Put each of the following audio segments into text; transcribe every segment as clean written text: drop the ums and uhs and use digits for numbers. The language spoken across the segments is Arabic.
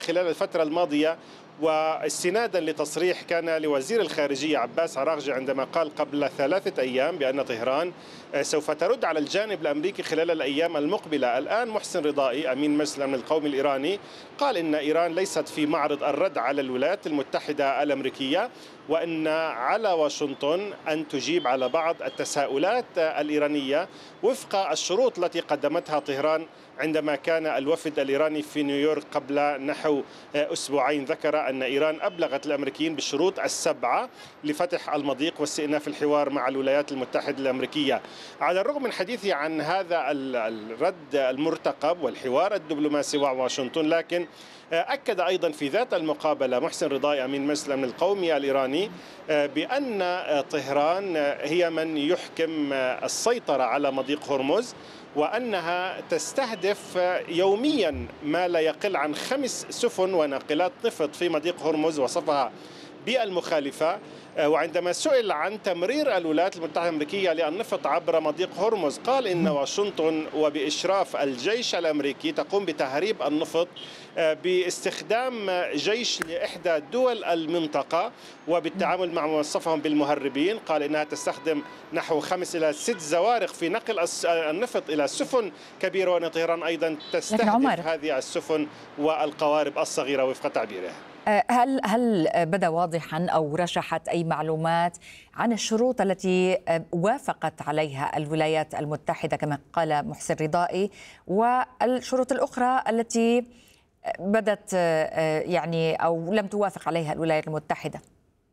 خلال الفترة الماضية، واستنادا لتصريح كان لوزير الخارجية عباس عراغجي عندما قال قبل 3 أيام بأن طهران سوف ترد على الجانب الأمريكي خلال الأيام المقبلة. الآن محسن رضائي أمين مجلس الأمن القومي الإيراني قال إن إيران ليست في معرض الرد على الولايات المتحدة الأمريكية، وأن على واشنطن أن تجيب على بعض التساؤلات الإيرانية وفق الشروط التي قدمتها طهران عندما كان الوفد الإيراني في نيويورك قبل نحو أسبوعين. ذكر أن إيران أبلغت الأمريكيين بالشروط ال7 لفتح المضيق واستئناف الحوار مع الولايات المتحدة الأمريكية. على الرغم من حديثه عن هذا الرد المرتقب والحوار الدبلوماسي مع واشنطن، لكن أكد أيضا في ذات المقابلة محسن رضائي أمين مجلس الأمن القومي الإيراني بأن طهران هي من يحكم السيطرة على مضيق هرمز، وأنها تستهدف يوميا ما لا يقل عن 5 سفن وناقلات نفط في مضيق هرمز، وصفها بالمخالفة. وعندما سئل عن تمرير الولايات المتحدة الأمريكية للنفط عبر مضيق هرمز، قال إن واشنطن وبإشراف الجيش الأمريكي تقوم بتهريب النفط باستخدام جيش لإحدى دول المنطقة وبالتعامل مع وصفهم بالمهربين. قال إنها تستخدم نحو 5 إلى 6 زوارق في نقل النفط إلى سفن كبيرة، وأن طهران أيضا تستهدف هذه السفن والقوارب الصغيرة وفق تعبيره. هل بدا واضحا أو رشحت أي معلومات عن الشروط التي وافقت عليها الولايات المتحدة كما قال محسن رضائي، والشروط الأخرى التي بدت يعني أو لم توافق عليها الولايات المتحدة؟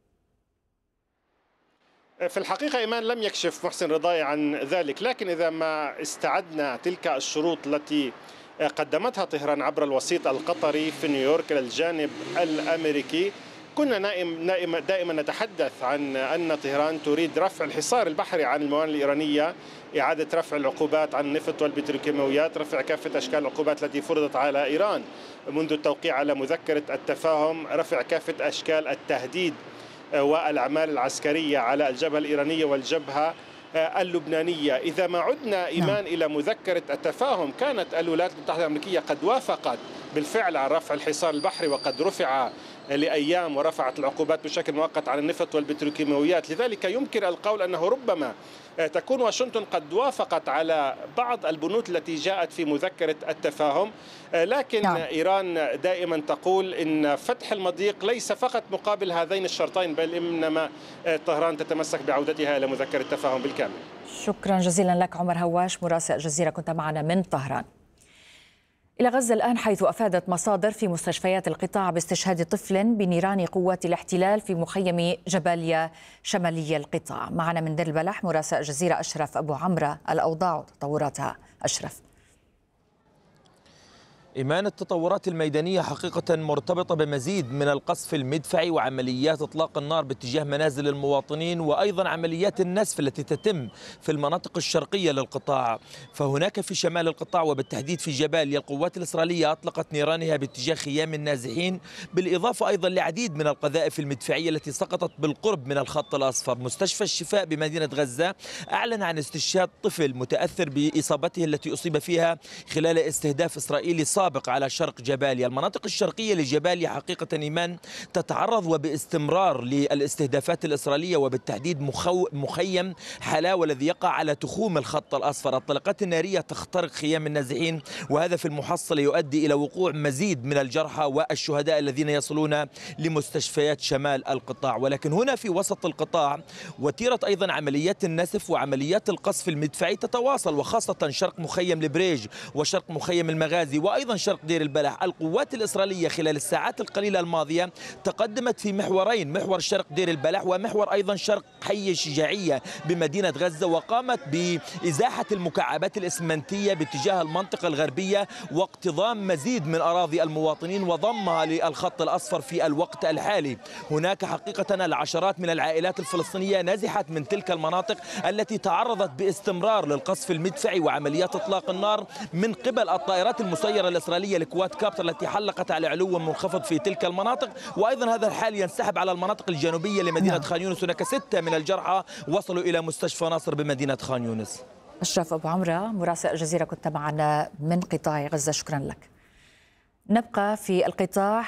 في الحقيقة إيمان لم يكشف محسن رضائي عن ذلك، لكن إذا ما استعدنا تلك الشروط التي قدمتها طهران عبر الوسيط القطري في نيويورك للجانب الأمريكي، كنا دائما نتحدث عن أن طهران تريد رفع الحصار البحري عن الموانئ الإيرانية، إعادة رفع العقوبات عن النفط والبتروكيماويات، رفع كافة أشكال العقوبات التي فرضت على إيران منذ التوقيع على مذكرة التفاهم، رفع كافة أشكال التهديد والأعمال العسكرية على الجبهة الإيرانية والجبهة اللبنانية. إذا ما عدنا إيمان إلى مذكرة التفاهم، كانت الولايات المتحدة الأمريكية قد وافقت بالفعل على رفع الحصار البحري، وقد رفع لأيام ورفعت العقوبات بشكل مؤقت على النفط والبتروكيماويات. لذلك يمكن القول أنه ربما تكون واشنطن قد وافقت على بعض البنود التي جاءت في مذكرة التفاهم، لكن إيران دائما تقول إن فتح المضيق ليس فقط مقابل هذين الشرطين، بل إنما طهران تتمسك بعودتها إلى مذكرة التفاهم بالكامل. شكرا جزيلا لك عمر هواش مراسل الجزيرة، كنت معنا من طهران. إلى غزة الآن، حيث أفادت مصادر في مستشفيات القطاع باستشهاد طفل بنيران قوات الاحتلال في مخيم جباليا شمالي القطاع. معنا من دير البلح مراسل الجزيرة أشرف أبو عمرة، الأوضاع وتطوراتها. أشرف. إيمان، التطورات الميدانية حقيقة مرتبطة بمزيد من القصف المدفعي وعمليات إطلاق النار باتجاه منازل المواطنين، وأيضا عمليات النسف التي تتم في المناطق الشرقية للقطاع. فهناك في شمال القطاع وبالتحديد في جباليا القوات الإسرائيلية أطلقت نيرانها باتجاه خيام النازحين، بالإضافة أيضا لعديد من القذائف المدفعية التي سقطت بالقرب من الخط الأصفر. مستشفى الشفاء بمدينة غزة أعلن عن استشهاد طفل متأثر بإصابته التي أصيب فيها خلال استهداف إسرائيلي سابق على شرق جباليا. المناطق الشرقية لجباليا حقيقة إيمان تتعرض وباستمرار للاستهدافات الإسرائيلية، وبالتحديد مخيم حلاوة الذي يقع على تخوم الخط الأصفر. الطلقات النارية تخترق خيام النازحين، وهذا في المحصلة يؤدي إلى وقوع مزيد من الجرحى والشهداء الذين يصلون لمستشفيات شمال القطاع. ولكن هنا في وسط القطاع وتيرة أيضا عمليات النسف وعمليات القصف المدفعي تتواصل، وخاصة شرق مخيم البريج وشرق مخيم المغازي وأيضا شرق دير البلح. القوات الإسرائيلية خلال الساعات القليلة الماضية تقدمت في محورين، محور شرق دير البلح ومحور أيضا شرق حي الشجاعية بمدينة غزة، وقامت بإزاحة المكعبات الإسمنتية باتجاه المنطقة الغربية واقتضام مزيد من أراضي المواطنين وضمها للخط الأصفر في الوقت الحالي. هناك حقيقة العشرات من العائلات الفلسطينية نزحت من تلك المناطق التي تعرضت باستمرار للقصف المدفعي وعمليات إطلاق النار من قبل الطائرات المسيرة الإسرائيلية لكواد كابتر التي حلقت على علو منخفض في تلك المناطق. وأيضا هذا الحال ينسحب على المناطق الجنوبية لمدينة خان يونس. هناك 6 من الجرحى وصلوا إلى مستشفى ناصر بمدينة خان يونس. أشرف أبو عمرة مراسل الجزيرة، كنت معنا من قطاع غزة، شكرا لك. نبقى في القطاع